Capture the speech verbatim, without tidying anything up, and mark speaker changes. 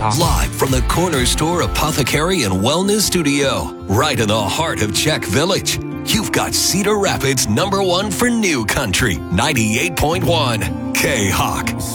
Speaker 1: 好。
Speaker 2: Live from the Corner Store Apothecary and Wellness Studio, right in the heart of Czech Village, you've got Cedar Rapids number one for New Country, ninety-eight point one K-Hawk.